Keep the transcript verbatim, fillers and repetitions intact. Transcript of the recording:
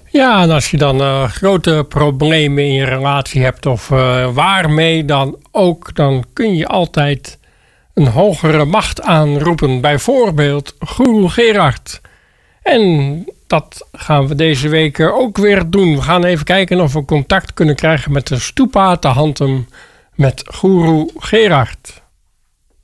Ja, en als je dan uh, grote problemen in je relatie hebt of uh, waarmee dan ook, dan kun je altijd een hogere macht aanroepen. Bijvoorbeeld Goeroe Gerard. En dat gaan we deze week ook weer doen. We gaan even kijken of we contact kunnen krijgen met de Stupa te Hantem met Goeroe Gerard.